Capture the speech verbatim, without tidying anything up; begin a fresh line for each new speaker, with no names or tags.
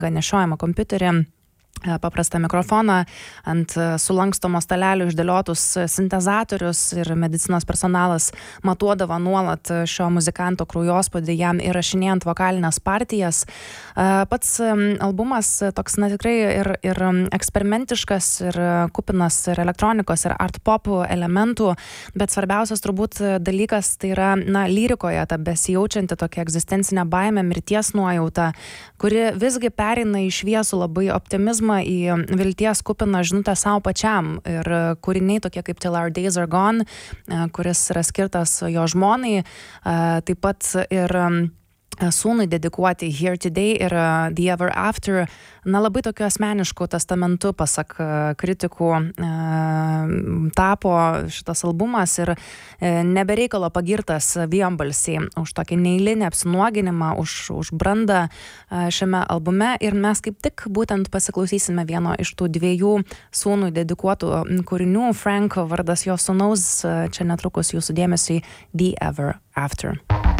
nešiojamą kompiuterį, paprastą mikrofoną, ant sulankstomo stalelio išdėliotus sintezatorius ir medicinos personalas matuodavo nuolat šio muzikanto kraujospūdį jam įrašinėjant vokalinės partijas. Pats albumas toks, na, tikrai ir, ir eksperimentiškas, ir kupinas ir elektronikos, ir art pop elementų, bet svarbiausias turbūt dalykas tai yra, na, lyrikoje ta besijaučianti tokia egzistencinė baimė, mirties nuojauta, kuri visgi pereina į šviesų labai optimizmą, į vilties kupiną žinutę savo pačiam. Ir kūriniai tokie kaip Till Our Days Are Gone, kuris yra skirtas jo žmonai, taip pat ir sūnui dedikuoti Here Today ir The Ever After, na, labai tokiu asmenišku testamentu, pasak kritikų, tapo šitas albumas ir nebereikalo pagirtas vienbalsiai už tokį neeilinį apsinuoginimą, už, už brandą šiame albume. Ir mes kaip tik būtent pasiklausysime vieno iš tų dviejų sūnui dedikuotų kūrinių. Frank vardas jo sūnaus, čia netrukus jūsų dėmesiui The Ever After.